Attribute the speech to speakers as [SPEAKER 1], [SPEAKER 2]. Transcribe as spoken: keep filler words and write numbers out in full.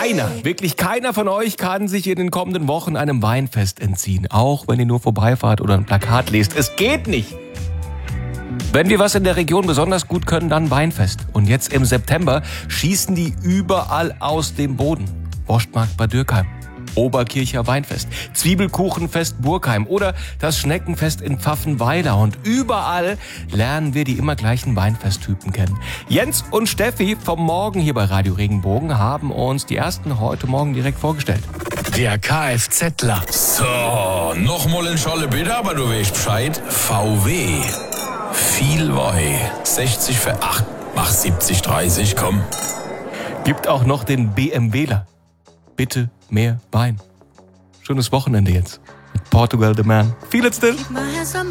[SPEAKER 1] Keiner, wirklich keiner von euch kann sich in den kommenden Wochen einem Weinfest entziehen. Auch wenn ihr nur vorbeifahrt oder ein Plakat lest. Es geht nicht. Wenn wir was in der Region besonders gut können, dann Weinfest. Und jetzt im September schießen die überall aus dem Boden. Wurstmarkt Bad Dürkheim, Oberkircher Weinfest, Zwiebelkuchenfest Burgheim oder das Schneckenfest in Pfaffenweiler. Und überall lernen wir die immer gleichen Weinfesttypen kennen. Jens und Steffi vom Morgen hier bei Radio Regenbogen haben uns die ersten heute Morgen direkt vorgestellt.
[SPEAKER 2] Der Kfzler.
[SPEAKER 3] So, nochmal in Scholle bitte, aber du weißt Bescheid. V W. Viel Weih. sechzig für acht. Mach siebzig, dreißig, komm.
[SPEAKER 1] Gibt auch noch den BMWler. Bitte mehr Wein. Schönes Wochenende jetzt mit Portugal the Man. Feel it still.